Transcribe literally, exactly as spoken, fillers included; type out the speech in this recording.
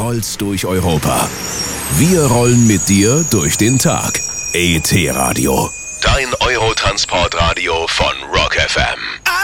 rollst durch Europa. Wir rollen mit dir durch den Tag. E T Radio. Dein Eurotransportradio von Rock F M.